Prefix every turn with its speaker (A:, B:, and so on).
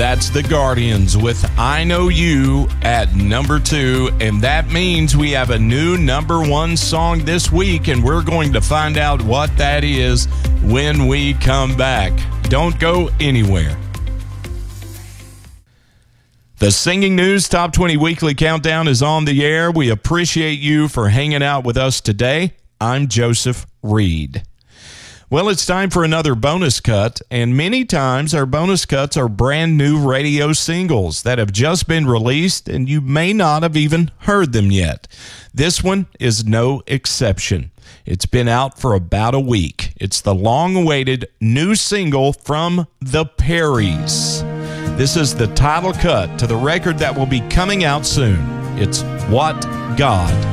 A: That's the Guardians with I Know You at number 2, and that means we have a new number 1 song this week, and we're going to find out what that is when we come back. Don't go anywhere. The Singing News Top 20 Weekly Countdown is on the air. We appreciate you for hanging out with us today. I'm Joseph Reed. Well, it's time for another bonus cut, and many times our bonus cuts are brand new radio singles that have just been released, and you may not have even heard them yet. This one is no exception. It's been out for about a week. It's the long-awaited new single from the Perrys. This is the title cut to the record that will be coming out soon. It's What God